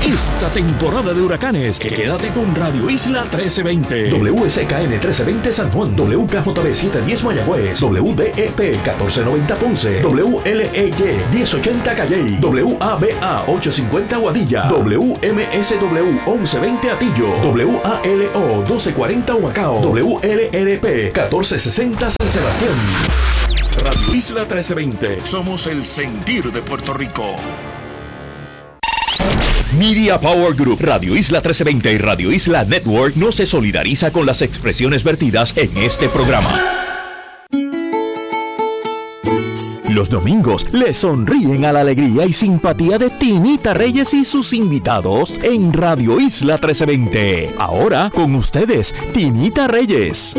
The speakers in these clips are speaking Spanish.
Esta temporada de huracanes, quédate con Radio Isla 1320. WSKN 1320 San Juan, WKJB 710 Mayagüez, WDEP 1490 Ponce, WLEY 1080 Calley, WABA 850 Guadilla, WMSW 1120 Atillo, WALO 1240 Humacao, WLRP 1460 San Sebastián. Radio Isla 1320. Somos el sentir de Puerto Rico. Media Power Group, Radio Isla 1320 y Radio Isla Network no se solidariza con las expresiones vertidas en este programa. Los domingos le sonríen a la alegría y simpatía de Tinita Reyes y sus invitados en Radio Isla 1320. Ahora con ustedes, Tinita Reyes.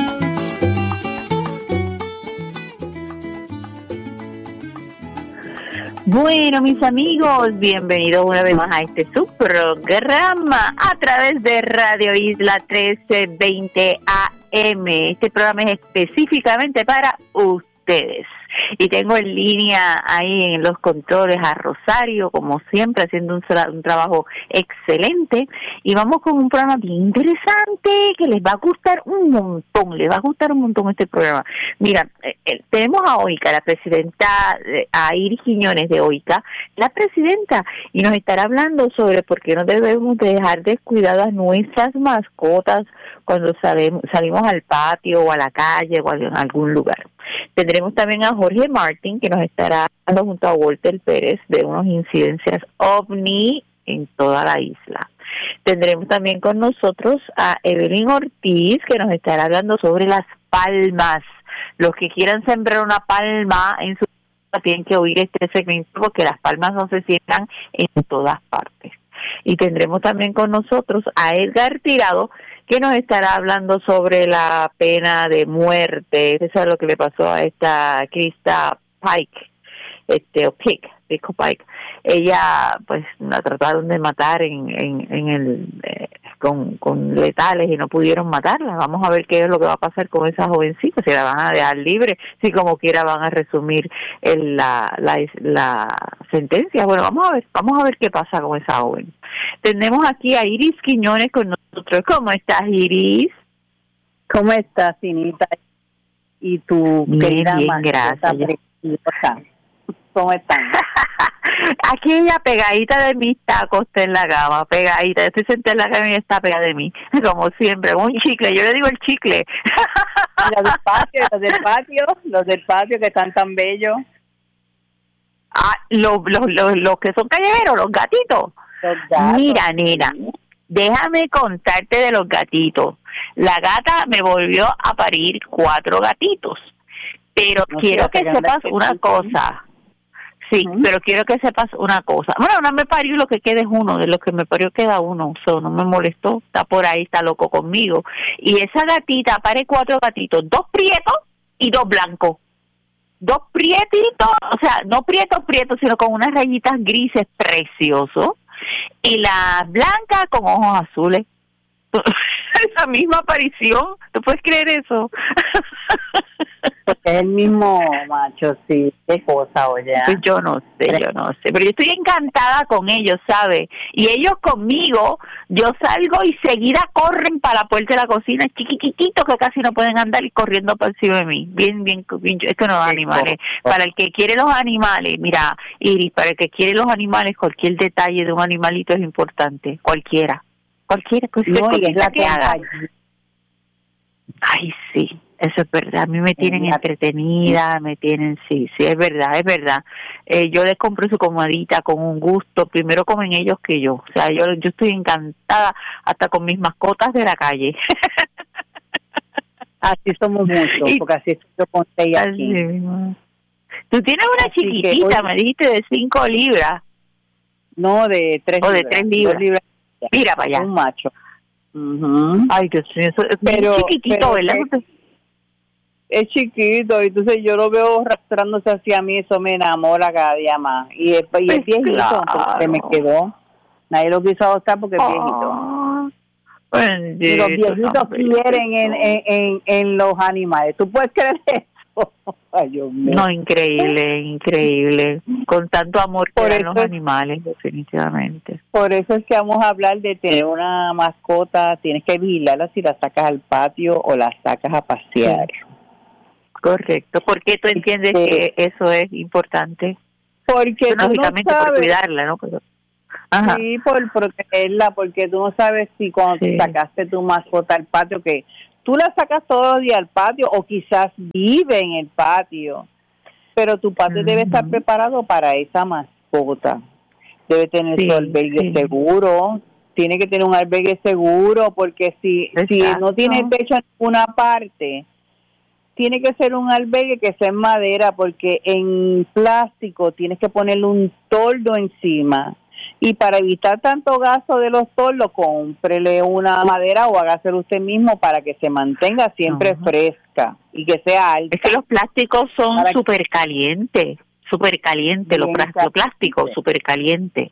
Bueno, mis amigos, bienvenidos una vez más a este subprograma a través de Radio Isla 1320 AM. Este programa es específicamente para ustedes. Y tengo en línea ahí en los controles a Rosario, como siempre, haciendo un trabajo excelente. Y vamos con un programa bien interesante que les va a gustar un montón este programa. Mira, tenemos a OICA, la presidenta, a Iris Quiñones de OICA, la presidenta, y nos estará hablando sobre por qué no debemos dejar descuidadas nuestras mascotas cuando salimos al patio o a la calle o a algún lugar. Tendremos también a Jorge Martín, que nos estará hablando junto a Walter Pérez de unas incidencias OVNI en toda la isla. Tendremos también con nosotros a Evelyn Ortiz, que nos estará hablando sobre las palmas. Los que quieran sembrar una palma en su casa tienen que oír este segmento porque las palmas no se siembran en todas partes. Y tendremos también con nosotros a Edgar Tirado, que nos estará hablando sobre la pena de muerte. Eso es lo que le pasó a esta Krista Pike, Pico Pike. Ella, pues, la trataron de matar con letales y no pudieron matarla. Vamos a ver qué es lo que va a pasar con esa jovencita, si la van a dejar libre, si como quiera van a resumir la sentencia. Bueno, vamos a ver qué pasa con esa joven. Tenemos aquí a Iris Quiñones con nosotros. ¿Cómo estás, Iris? ¿Cómo estás, Cinita? Y tu querida bien, gracias. ¿Cómo están? Aquí ella pegadita de mí está acostada en la cama, pegadita. Estoy sentada en la cama y está pegada de mí, como siempre, un chicle. Yo le digo el chicle. Los del patio que están tan bellos. Ah, los que son callejeros, los gatitos. Mira, nena, déjame contarte de los gatitos. La gata me volvió a parir 4 gatitos, pero quiero que sepas una cosa. Sí, pero quiero que sepas una cosa. Bueno, no me parió, lo que queda es uno. De los que me parió queda uno. No me molestó. Está por ahí, está loco conmigo. Y esa gatita pare 4 gatitos. 2 prietos y 2 blancos. 2 prietitos, o sea, no prietos, sino con unas rayitas grises preciosos. Y la blanca con ojos azules. Esa misma aparición. ¿Tú puedes creer eso? Porque es el mismo macho, sí. Qué cosa, oye. Pues yo no sé. Pero yo estoy encantada con ellos, ¿sabes? Y ellos conmigo, yo salgo y seguida corren para la puerta de la cocina, chiquititos que casi no pueden andar y corriendo por encima de mí. Bien, esto no es animales. Para el que quiere los animales, mira, Iris, para el que quiere los animales, cualquier detalle de un animalito es importante. Cualquiera, no, y es la que haga. Ay, sí, eso es verdad. A mí me tienen entretenida, sí, es verdad. Yo les compro su comodita con un gusto. Primero comen ellos que yo. O sea, yo estoy encantada hasta con mis mascotas de la calle. Así somos muchos, porque así yo conté aquí. Tú tienes una así chiquitita, me dijiste, de 5 libras. No, de 3 libras. O de 3 libras. Mira para allá. Un macho. Ay, Dios mío, eso es chiquitito, ¿verdad? Es chiquito, entonces yo lo veo arrastrándose hacia mí, eso me enamora cada día más. Y es viejito, claro. Porque me quedó. Nadie lo quiso adoptar porque es viejito. Bendito, y los viejitos quieren en los animales. ¿Tú puedes creer eso? Ay, Dios mío. No, increíble. Con tanto amor que dan los animales, definitivamente. Por eso es que vamos a hablar de tener una mascota. Tienes que vigilarla si la sacas al patio o la sacas a pasear. Sí. Correcto. ¿Por qué tú entiendes que eso es importante? Porque lógicamente por cuidarla, ¿no? Pero, ajá. Sí, por protegerla, porque tú no sabes si cuando sacaste tu mascota al patio, que tú la sacas todos los días al patio o quizás vive en el patio, pero tu patio debe estar preparado para esa mascota. Debe tener su albergue seguro, tiene que tener un albergue seguro, porque si no tiene techo en ninguna parte, tiene que ser un albergue que sea en madera, porque en plástico tienes que ponerle un toldo encima. Y para evitar tanto gasto de los toldos, cómprele una madera o hágaselo usted mismo para que se mantenga siempre fresca y que sea alta. Es que los plásticos son súper calientes, los plásticos súper calientes.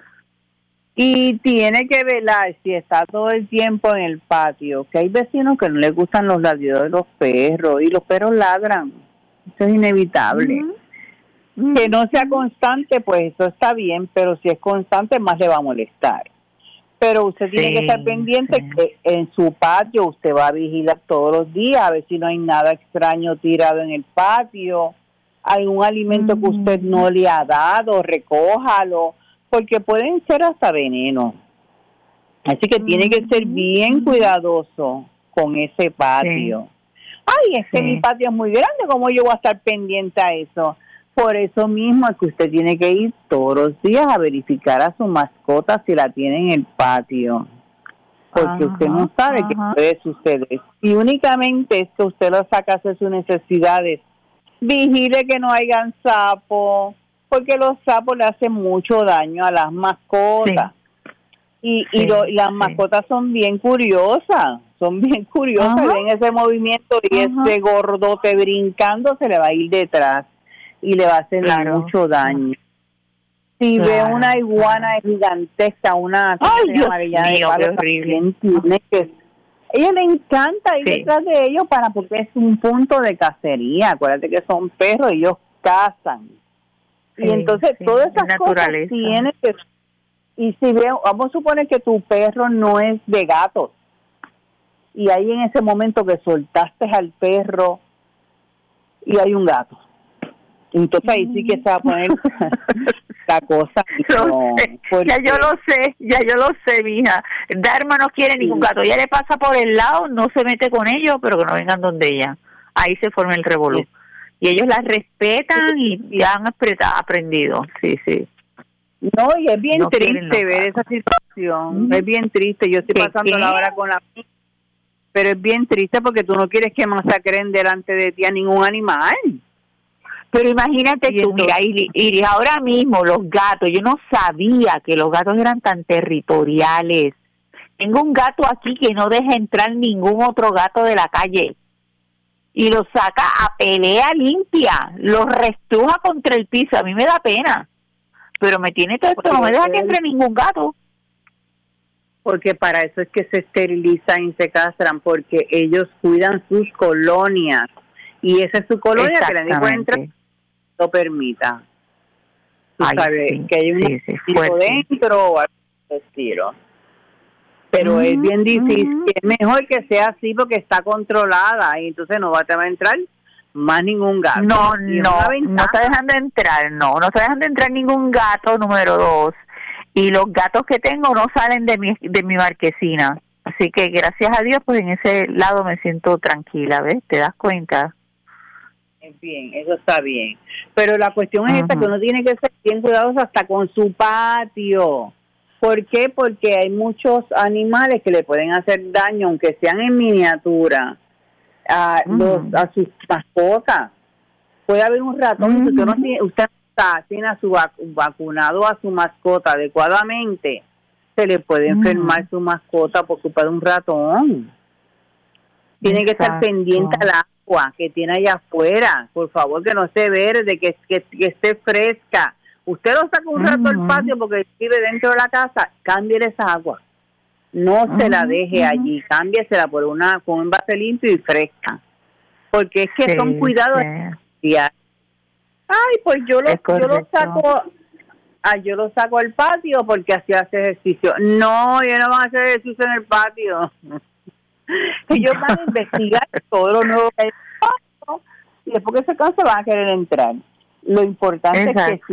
Y tiene que velar si está todo el tiempo en el patio, que hay vecinos que no les gustan los ladridos de los perros y los perros ladran. Eso es inevitable. Que no sea constante, pues eso está bien, pero si es constante más le va a molestar. Pero usted tiene que estar pendiente que en su patio usted va a vigilar todos los días, a ver si no hay nada extraño tirado en el patio, algún alimento que usted no le ha dado, recójalo, porque pueden ser hasta veneno. Así que tiene que ser bien cuidadoso con ese patio. Ay, es que mi patio es muy grande, ¿cómo yo voy a estar pendiente a eso? Por eso mismo es que usted tiene que ir todos los días a verificar a su mascota si la tiene en el patio, porque usted no sabe qué puede suceder. Y únicamente es que usted lo saca a hacer sus necesidades. Vigile que no hayan sapos, porque los sapos le hacen mucho daño a las mascotas. Y las mascotas son bien curiosas, ven ese movimiento y ese gordote brincando se le va a ir detrás y le va a hacer mucho daño. Si ve una iguana gigantesca, una... ¡Ay, Dios mío, qué horrible! Ella le encanta ir detrás de ellos porque es un punto de cacería. Acuérdate que son perros, ellos cazan. Y entonces todas esas cosas tienen que... Y si vamos a suponer que tu perro no es de gatos, y ahí en ese momento que soltaste al perro y hay un gato, entonces ahí sí que se va a poner la cosa. Ya yo lo sé, mija. Dharma no quiere ningún gato. Ella le pasa por el lado, no se mete con ellos, pero que no vengan donde ella. Ahí se forma el revolú. Y ellos la respetan y ya han aprendido. Sí. No, y es bien triste ver esa situación. Es bien triste. Yo estoy pasando la hora con la... Pero es bien triste porque tú no quieres que masacren delante de ti a ningún animal. Pero imagínate tú, mira, Iris, ahora mismo los gatos, yo no sabía que los gatos eran tan territoriales. Tengo un gato aquí que no deja entrar ningún otro gato de la calle. Y lo saca a pelea limpia, los reestruja contra el piso. A mí me da pena. Pero me tiene todo esto, no me deja que entre ningún gato. Porque para eso es que se esterilizan y se castran, porque ellos cuidan sus colonias. Y esa es su colonia que nadie puede entrar, lo permita. Tú sabes que hay un tipo dentro o algo de estilo. Pero es bien difícil. Es mejor que sea así porque está controlada y entonces no va a entrar más ningún gato. No te dejan de entrar, no te dejan de entrar ningún gato, número 2. Y los gatos que tengo no salen de mi marquesina. Así que gracias a Dios, pues en ese lado me siento tranquila, ¿ves? ¿Te das cuenta? Bien, eso está bien. Pero la cuestión es esta, que uno tiene que ser bien cuidadoso hasta con su patio. ¿Por qué? Porque hay muchos animales que le pueden hacer daño, aunque sean en miniatura, a sus mascotas. Puede haber un ratón, si usted tiene a su vacunado a su mascota adecuadamente, se le puede enfermar su mascota por culpa de un ratón. Tiene que estar pendiente al agua que tiene allá afuera, por favor, que no esté verde, que esté fresca. Usted lo saca un rato al patio porque vive dentro de la casa, cámbiele esa agua. No se la deje allí, cámbiesela con un envase limpio y fresca. porque es que son cuidados especiales. Ay, pues yo lo saco al patio porque así hace ejercicio. No, yo no voy a hacer ejercicio en el patio. Ellos van a investigar todo lo nuevo que hay en el patio y después que se canse van a querer entrar. Lo importante es que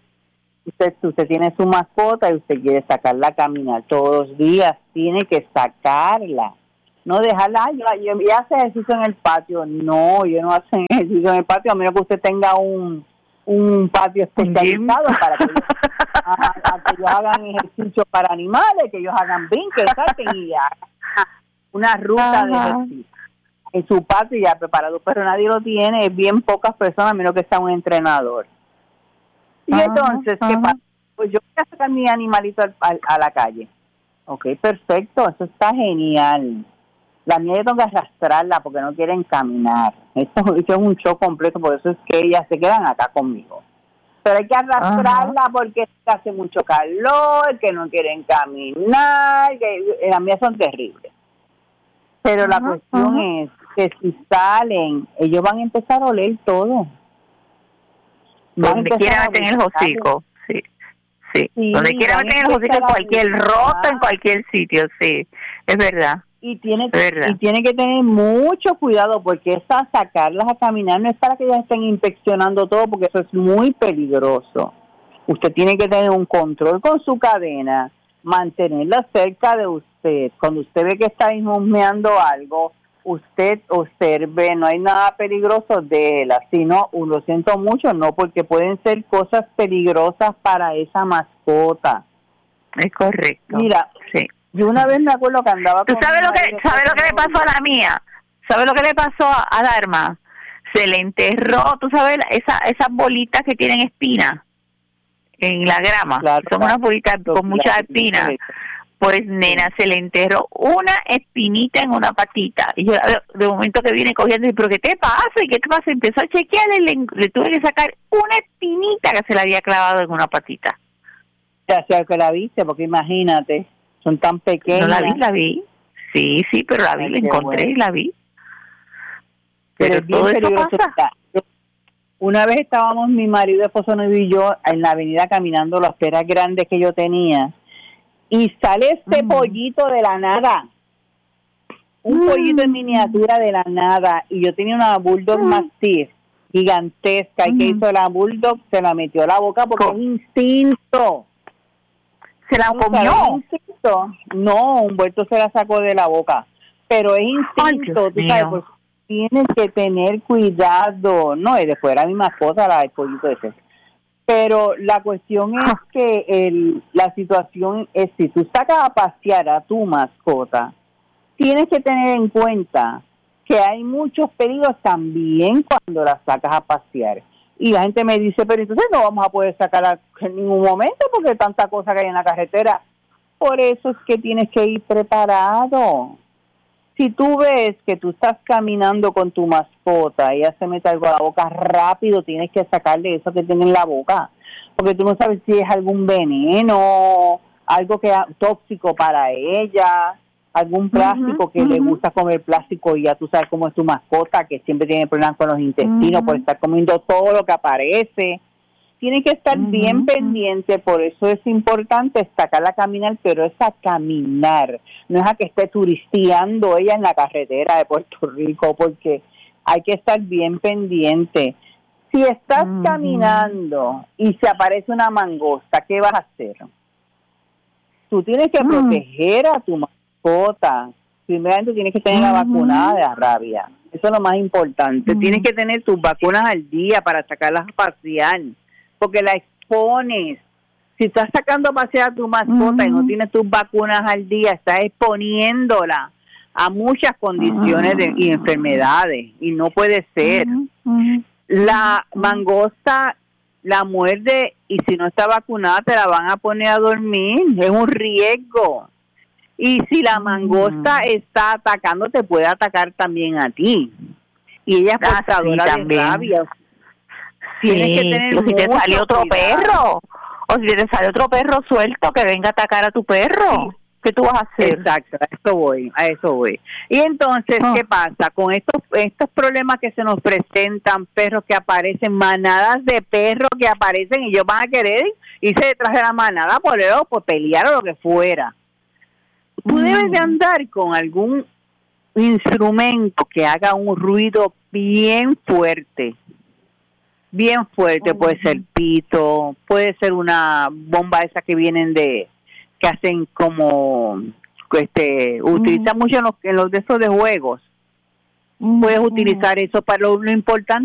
si usted tiene su mascota y usted quiere sacarla a caminar todos los días, tiene que sacarla. No dejarla, yo hace ejercicio en el patio. No, yo no hago ejercicio en el patio, a menos que usted tenga un patio especializado para que ellos hagan ejercicio para animales, que ellos hagan brinques, salten y hagan una ruta de ejercicio en su patio ya preparado, pero nadie lo tiene, es bien pocas personas, a menos que sea un entrenador. Y entonces, ¿qué pasa? Pues yo voy a sacar mi animalito a la calle. Ok, perfecto, eso está genial. La mía yo tengo que arrastrarla porque no quieren caminar. Esto es un show completo, por eso es que ellas se quedan acá conmigo. Pero hay que arrastrarla porque hace mucho calor, que no quieren caminar, que las mías son terribles. Pero la cuestión es que si salen, ellos van a empezar a oler todo. Donde quiera meter en el hocico, sí. Donde quiera meter en el hocico, en cualquier roto, en cualquier sitio, sí, es verdad. Y tiene que tener mucho cuidado porque sacarlas a caminar no es para que ellas estén inspeccionando todo, porque eso es muy peligroso. Usted tiene que tener un control con su cadena, mantenerla cerca de usted. Cuando usted ve que está husmeando algo, usted observe, no hay nada peligroso de él, sino, lo siento mucho, no, porque pueden ser cosas peligrosas para esa mascota. Es correcto. Mira, sí. Yo una vez me acuerdo que andaba ¿Tú sabes lo que le pasó a la mía? ¿Sabes lo que le pasó a Dharma? Se le enterró, tú sabes, esas bolitas que tienen espinas en la grama. Claro, son unas bolitas con muchas espinas. Pues, nena, se le enterró una espinita en una patita. Y yo, de momento que viene cogiendo, y ¿pero qué te pasa? ¿Y qué te pasa? Empezó a chequear y le tuve que sacar una espinita que se le había clavado en una patita. Ya sea que la viste, porque imagínate, son tan pequeñas. No la vi. Sí, pero la vi, la encontré y la vi. Pero es bien todo peligroso. eso pasa. Una vez estábamos mi marido, esposo y yo en la avenida caminando las peras grandes que yo tenía, y sale este pollito de la nada, un pollito en miniatura de la nada, y yo tenía una Bulldog Mastiff gigantesca, y que hizo la Bulldog, se la metió a la boca porque es instinto. ¿Se la comió? No, Humberto se la sacó de la boca, pero es instinto. Tú sabes, pues, tienes que tener cuidado. No, y después era mi mascota, el pollito ese. Pero la cuestión es que la situación es, si tú sacas a pasear a tu mascota, tienes que tener en cuenta que hay muchos peligros también cuando la sacas a pasear. Y la gente me dice, pero entonces no vamos a poder sacarla en ningún momento porque tanta cosa que hay en la carretera. Por eso es que tienes que ir preparado. Si tú ves que tú estás caminando con tu mascota y ella se mete algo a la boca, rápido tienes que sacarle eso que tiene en la boca, porque tú no sabes si es algún veneno, algo que es tóxico para ella, algún plástico que le gusta comer plástico, y ya tú sabes cómo es tu mascota, que siempre tiene problemas con los intestinos por estar comiendo todo lo que aparece. Tiene que estar bien pendiente, por eso es importante sacarla a caminar, pero es a caminar, no es a que esté turisteando ella en la carretera de Puerto Rico, porque hay que estar bien pendiente. Si estás caminando y se aparece una mangosta, ¿qué vas a hacer? Tú tienes que proteger a tu mascota. Primeramente tienes que tener la vacunada de la rabia, eso es lo más importante. Tienes que tener tus vacunas al día para sacarlas a pasear, porque la expones. Si estás sacando a pasear a tu mascota y no tienes tus vacunas al día, estás exponiéndola a muchas condiciones y enfermedades, y no puede ser. La mangosta la muerde, y si no está vacunada te la van a poner a dormir, es un riesgo. Y si la mangosta está atacando, te puede atacar también a ti, y ella es portadora de rabia. Tienes que tener si te sale otro perro, o si te sale otro perro suelto que venga a atacar a tu perro. ¿Qué tú vas a hacer? Exacto, a eso voy. Y entonces, ¿qué pasa? Con estos problemas que se nos presentan, perros que aparecen, manadas de perros que aparecen y ellos van a querer irse detrás de la manada por pelear o lo que fuera. Tú debes de andar con algún instrumento que haga un ruido bien fuerte. Bien fuerte, puede ser pito, puede ser una bomba esa que vienen que hacen como utilizan mucho en los de esos de juegos. Puedes utilizar eso, para lo importante